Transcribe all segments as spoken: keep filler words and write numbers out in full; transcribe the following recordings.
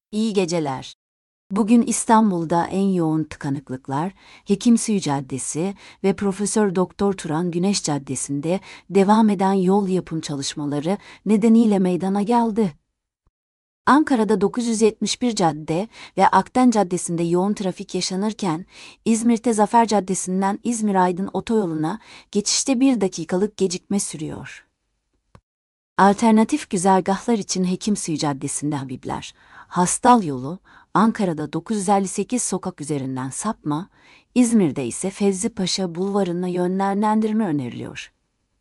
İyi geceler. Bugün İstanbul'da en yoğun tıkanıklıklar Hekimsuyu Caddesi ve Profesör Doktor Turan Güneş Caddesi'nde devam eden yol yapım çalışmaları nedeniyle meydana geldi. Ankara'da dokuz yüz yetmiş bir cadde ve Akden Caddesi'nde yoğun trafik yaşanırken, İzmir'de Zafer Caddesi'nden İzmir-Aydın otoyoluna geçişte bir dakikalık gecikme sürüyor. Alternatif güzergahlar için Hekimsuyu Caddesi'nde Habibler, Hastal yolu, Ankara'da dokuz yüz elli sekiz sokak üzerinden sapma, İzmir'de ise Fevzi Paşa Bulvarı'na yönlendirme öneriliyor.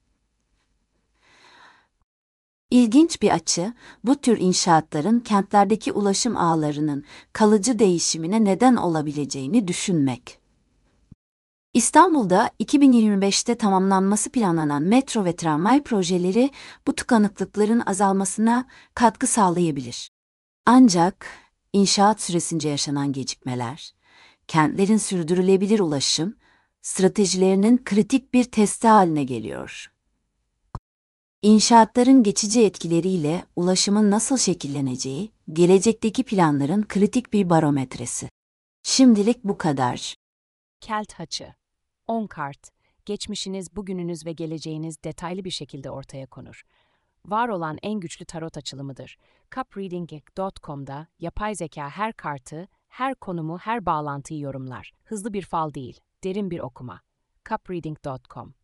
İlginç bir açı, bu tür inşaatların kentlerdeki ulaşım ağlarının kalıcı değişimine neden olabileceğini düşünmek. İstanbul'da iki bin yirmi beşte tamamlanması planlanan metro ve tramvay projeleri bu tıkanıklıkların azalmasına katkı sağlayabilir. Ancak inşaat süresince yaşanan gecikmeler, kentlerin sürdürülebilir ulaşım stratejilerinin kritik bir testi haline geliyor. İnşaatların geçici etkileriyle ulaşımın nasıl şekilleneceği, gelecekteki planların kritik bir barometresi. Şimdilik bu kadar. Kelt Haçı. on kart. Geçmişiniz, bugününüz ve geleceğiniz detaylı bir şekilde ortaya konur. Var olan en güçlü tarot açılımıdır. cupreading nokta com'da yapay zeka her kartı, her konumu, her bağlantıyı yorumlar. Hızlı bir fal değil, derin bir okuma. cupreading nokta com